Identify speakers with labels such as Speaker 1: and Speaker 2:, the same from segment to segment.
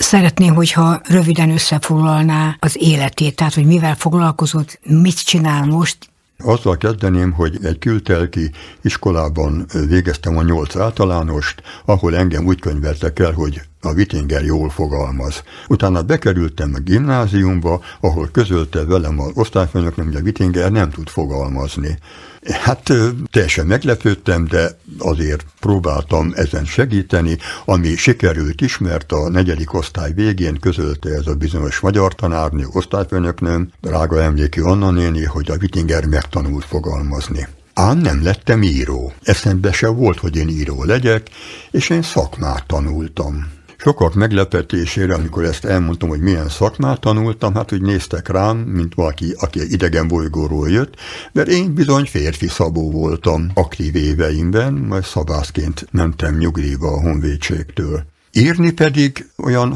Speaker 1: Szeretném, hogyha röviden összefoglalná az életét, tehát hogy mivel foglalkozott, mit csinál most.
Speaker 2: Azzal kezdeném, hogy egy kültelki iskolában végeztem a 8 általánost, ahol engem úgy könyveltek el, hogy a Wittinger jól fogalmaz. Utána bekerültem a gimnáziumba, ahol közölte velem az osztályfőnöknek, hogy a Wittinger nem tud fogalmazni. Hát teljesen meglepődtem, de azért próbáltam ezen segíteni, ami sikerült is, mert a 4. osztály végén közölte ez a bizonyos magyar tanárnő, osztályfőnöknőm, drága emlékű Anna néni, hogy a Wittinger megtanult fogalmazni. Ám nem lettem író. Eszembe se volt, hogy én író legyek, és én szakmát tanultam. Sokak meglepetésére, amikor ezt elmondtam, hogy milyen szakmát tanultam, hát úgy néztek rám, mint valaki, aki idegen bolygóról jött, mert én bizony férfi szabó voltam aktív éveimben, majd szabászként mentem nyugdíjba a honvédségtől. Írni pedig olyan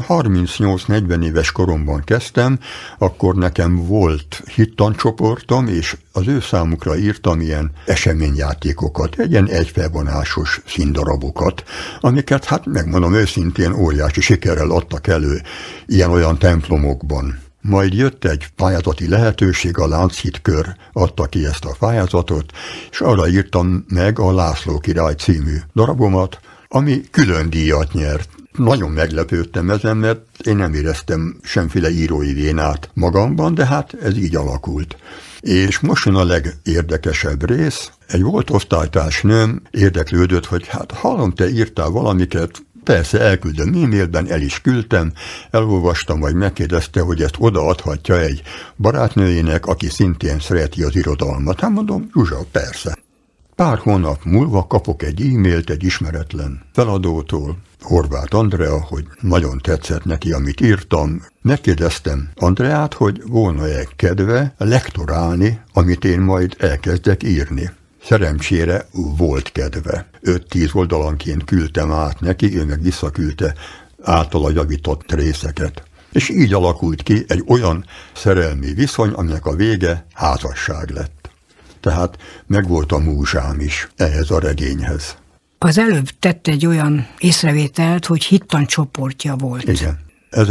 Speaker 2: 38-40 éves koromban kezdtem, akkor nekem volt hittancsoportom, és az ő számukra írtam ilyen eseményjátékokat, egy ilyen egyfelvonásos színdarabokat, amiket, hát megmondom őszintén, óriási sikerrel adtak elő ilyen-olyan templomokban. Majd jött egy pályázati lehetőség, a Lánchíd kör adta ki ezt a pályázatot, és arra írtam meg a László király című darabomat, ami külön díjat nyert. Nagyon meglepődtem ezen, mert én nem éreztem semféle írói vénát magamban, de hát ez így alakult. És most jön a legérdekesebb rész. Egy volt osztálytársnőm érdeklődött, hogy hát hallom, te írtál valamiket, persze elküldöm e-mailben, el is küldtem, elolvastam, vagy megkérdezte, hogy ezt odaadhatja egy barátnőjének, aki szintén szereti az irodalmat. Hát mondom, Zsuzsa, persze. Pár hónap múlva kapok egy e-mailt egy ismeretlen feladótól, Horváth Andrea, hogy nagyon tetszett neki, amit írtam. Megkérdeztem Andreát, hogy volna-e kedve lektorálni, amit én majd elkezdek írni. Szerencsére volt kedve. 5-10 oldalanként küldtem át neki, ő meg visszaküldte általa javított részeket. És így alakult ki egy olyan szerelmi viszony, aminek a vége házasság lett. Tehát megvolt a múzsám is ehhez a regényhez.
Speaker 1: Az előbb tett egy olyan észrevételt, hogy hittancsoportja volt.
Speaker 2: Igen.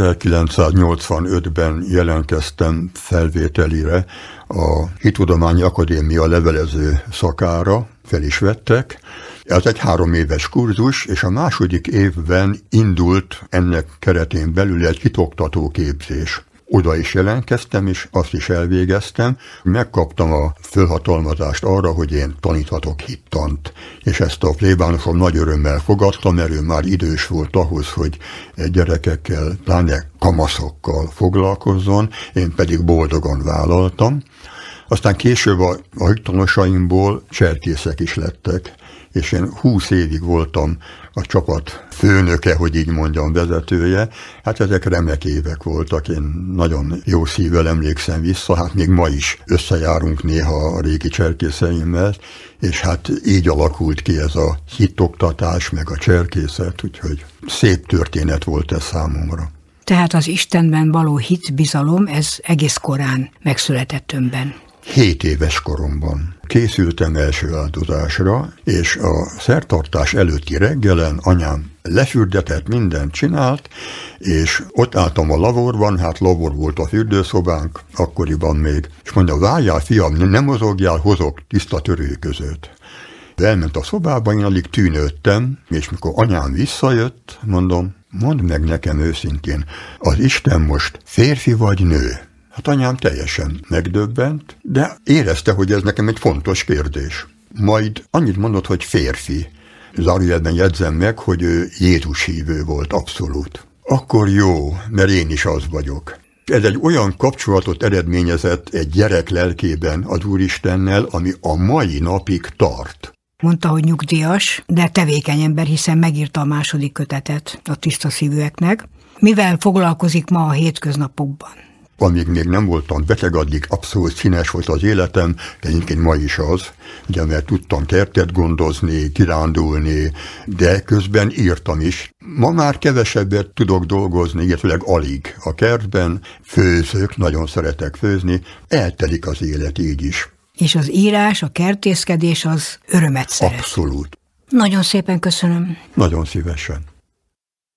Speaker 2: 1985-ben jelentkeztem felvételire a Hittudományi Akadémia levelező szakára, fel is vettek. Ez egy 3 éves kurzus, és a második évben indult ennek keretén belül egy hitoktató képzés. Oda is jelentkeztem, és azt is elvégeztem. Megkaptam a fölhatalmazást arra, hogy én taníthatok hittant. És ezt a plébánosom nagy örömmel fogadta, mert ő már idős volt ahhoz, hogy gyerekekkel, pláne kamaszokkal foglalkozzon, én pedig boldogan vállaltam. Aztán később a hittanosaimból cserkészek is lettek, és én 20 évig voltam a csapat főnöke, hogy így mondjam, vezetője. Hát ezek remek évek voltak, én nagyon jó szívvel emlékszem vissza, hát még ma is összejárunk néha a régi cserkészeimmel, és hát így alakult ki ez a hittoktatás, meg a cserkészet, úgyhogy szép történet volt ez számomra.
Speaker 1: Tehát az Istenben való hit, bizalom, ez egész korán megszületett önben.
Speaker 2: 7 éves koromban készültem első áldozásra, és a szertartás előtti reggelen anyám lefürdetett, mindent csinált, és ott álltam a lavorban, hát lavor volt a fürdőszobánk, akkoriban még, és mondja, várjál fiam, nem mozogjál, hozok tiszta törőközőt. Elment a szobába, én alig tűnődtem, és mikor anyám visszajött, mondom, mondd meg nekem őszintén, az Isten most férfi vagy nő? Hát anyám teljesen megdöbbent, de érezte, hogy ez nekem egy fontos kérdés. Majd annyit mondott, hogy férfi. Zárójelben jegyzem meg, hogy ő Jézus hívő volt, abszolút. Akkor jó, mert én is az vagyok. Ez egy olyan kapcsolatot eredményezett egy gyerek lelkében az Úristennel, ami a mai napig tart.
Speaker 1: Mondta, hogy nyugdíjas, de tevékeny ember, hiszen megírta a 2. kötetet a tiszta szívűeknek. Mivel foglalkozik ma a hétköznapokban?
Speaker 2: Amíg még nem voltam beteg, addig abszolút színes volt az életem, egyébként ma is az, ugye, mert tudtam kertet gondozni, kirándulni, de közben írtam is. Ma már kevesebbet tudok dolgozni, illetőleg alig a kertben, főzök, nagyon szeretek főzni, eltelik az élet így is.
Speaker 1: És az írás, a kertészkedés az örömet szeret.
Speaker 2: Abszolút.
Speaker 1: Nagyon szépen köszönöm.
Speaker 2: Nagyon szívesen.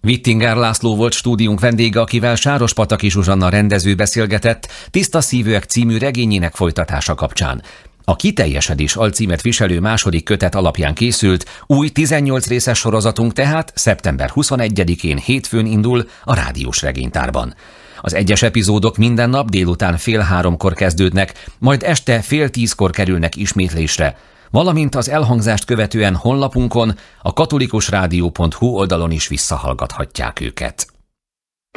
Speaker 3: Wittinger László volt stúdiunk vendége, akivel Sárospataki Zsuzsanna rendező beszélgetett Tiszta szívűek című regényének folytatása kapcsán. A Kiteljesedés alcímet viselő második kötet alapján készült új 18 részes sorozatunk tehát szeptember 21-én hétfőn indul a Rádiós Regénytárban. Az egyes epizódok minden nap délután 2:30-kor kezdődnek, majd este 9:30-kor kerülnek ismétlésre, valamint az elhangzást követően honlapunkon, a katolikusrádió.hu oldalon is visszahallgathatják őket.